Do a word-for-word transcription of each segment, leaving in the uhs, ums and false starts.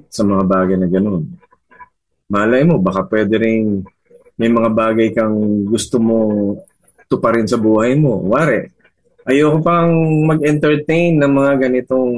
sa mga bagay na ganun. Malay mo, baka pwede rin may mga bagay kang gusto mo tuparin sa buhay mo. Wari, ayoko pang mag-entertain ng mga ganitong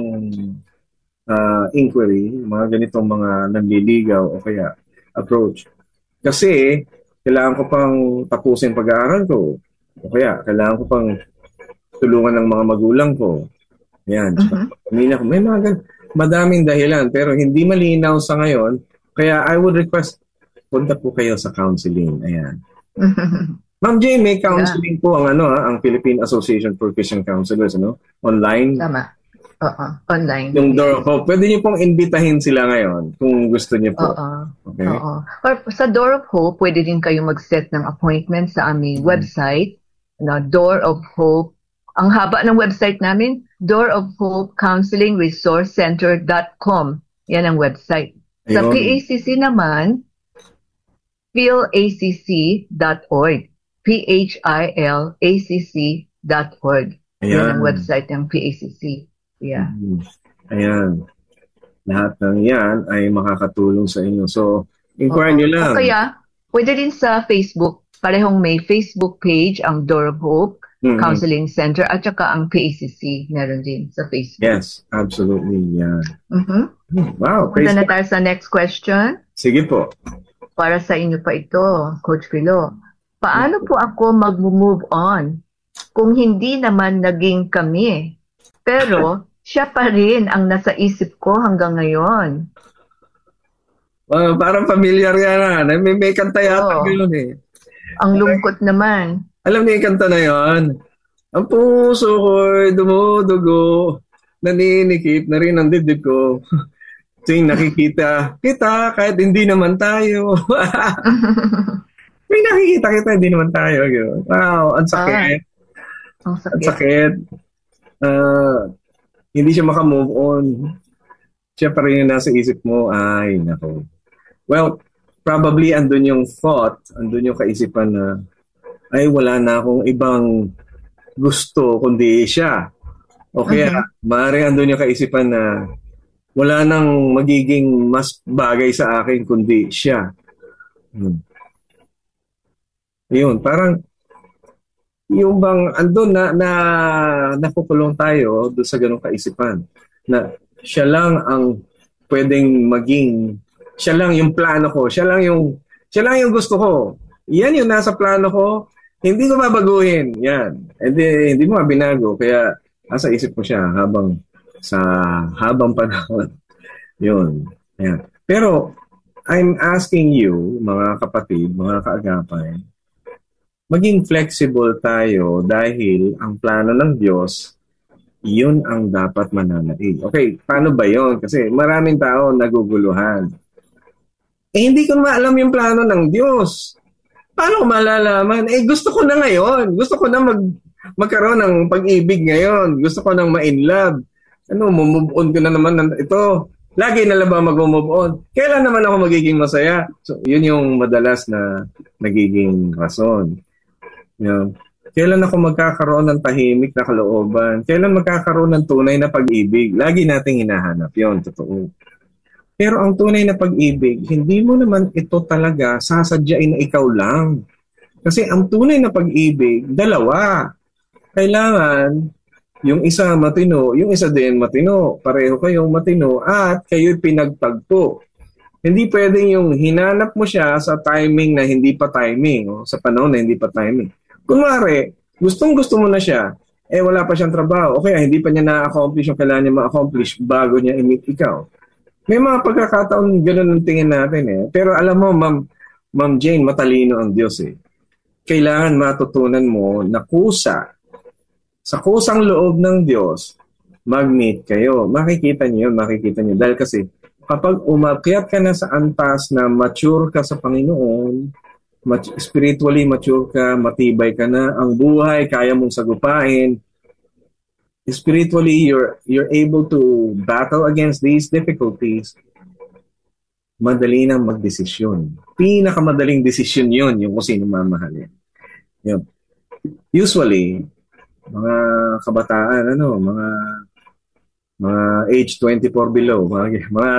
uh, inquiry, mga ganitong mga nanliligaw o kaya approach. Kasi, kailangan ko pang tapusin pag-aaral ko. O kaya, kailangan ko pang tulungan ng mga magulang ko. Yan. Mhm. Pamilya ko. May mga gan- madaming dahilan, pero hindi malinaw sa ngayon. Kaya I would request, punta po kayo sa counseling. Ayan. Ma'am Jane, may Yeah, counseling po ang ano ha, ang Philippine Association for Christian Counselors, ano? Online. tama. Oo, online. Yung Door Yes. of Hope. Pwede niyo pong imbitahin sila ngayon kung gusto niyo po. Oo. Okay? Oo. Or sa Door of Hope, pwede din kayo mag-set ng appointment sa aming website na Door of Hope. Ang haba ng website namin, door of hope counseling resource center dot com. Yan ang website. Sa Ayun. P A C C naman, phil a c c dot org. P H I L A C C dot org. Yan ang Ayan. website ng P A C C. Yeah. Mhm. Ayan. Lahat ng yan ay makakatulong sa inyo. So, inquire Oo. nyo O lang. kaya, pwede din sa Facebook. Parehong may Facebook page ang Door of Hope Mhm. Counseling Center at saka ang P A C C meron din sa Facebook. Yes, absolutely. Yan. Mhm. Wow. Punta Praise na God. tayo sa next question. Sige po. Para sa inyo pa ito, Coach Philo. Paano po ako mag-move on kung hindi naman naging kami? Pero siya pa rin ang nasa isip ko hanggang ngayon. Uh, parang familiar yan. Ha? May, may kanta yata Oo. yun eh. Ang lungkot naman. Alam niyo yung kanta na yon? Ang puso ko'y dumudugo, naninikip na rin ang dibdib ko. Tuwing nakikita kita, kahit hindi naman tayo. May nakikita kita, hindi naman tayo. Yun. Wow, ang sakit. Ang Ang sakit. sakit. Uh, hindi siya makamove on. Siya pa rin yung nasa isip mo. Ay, nako. Well, probably andun yung thought, andun yung kaisipan na ay wala na akong ibang gusto kundi siya. O kaya, Mhm. maaaring andun yung kaisipan na wala nang magiging mas bagay sa akin kundi siya. Hmm. Yun, parang yung bang andun na, na napukulong tayo doon sa ganong kaisipan na siya lang ang pwedeng maging, siya lang yung plano ko, siya lang yung siya lang yung gusto ko. Yan yung nasa plano ko, hindi ko babaguhin. Yan. Hindi, hindi mo binago. Kaya nasa isip ko siya habang sa habang panahon. Yun. Yan. Pero I'm asking you, mga kapatid, mga kaagapay, maging flexible tayo dahil ang plano ng Diyos, yun ang dapat mananaig. Okay, paano ba yun? Kasi maraming tao naguguluhan. Eh, hindi ko maalam yung plano ng Diyos. Paano ko malalaman? Eh, gusto ko na ngayon. Gusto ko na mag, magkaroon ng pag-ibig ngayon. Gusto ko nang ma-in love. Ano, move on ko na naman. Ng, ito, lagi na lang ba mag-move on? Kailan naman ako magiging masaya? So, yun yung madalas na nagiging rason. You know, kailan ako magkakaroon ng tahimik na kalooban? Kailan magkakaroon ng tunay na pag-ibig? Lagi nating hinahanap yun, totoo. Pero ang tunay na pag-ibig, hindi mo naman ito talaga sasadyain na ikaw lang. Kasi ang tunay na pag-ibig, dalawa. Kailangan yung isa matino, yung isa din matino. Pareho kayong matino at kayo'y pinagtagpo. Hindi pwedeng yung hinanap mo siya sa timing na hindi pa timing o sa panahon na hindi pa timing. Kunwari, gustong gusto mo na siya, eh wala pa siyang trabaho o kaya hindi pa niya na-accomplish yung kailangan niya ma-accomplish bago niya i-meet ikaw. May mga pagkakataon gano'n ang tingin natin eh. Pero alam mo, Ma'am, Ma'am Jane, matalino ang Diyos eh. Kailangan matutunan mo na kusa, sa kusang loob ng Diyos, mag-meet kayo. Makikita niyo yun, makikita niyo. Dahil kasi, kapag umakyat ka na sa antas na mature ka sa Panginoon, mat- spiritually mature ka, matibay ka na, ang buhay, kaya mong sagupain, spiritually you're you're able to battle against these difficulties, madali nang magdesisyon. Pinakamadaling desisyon yun, yung kung sino mamahalin. Yun. Usually, mga kabataan, ano, mga mga age twenty-four below, mga, mga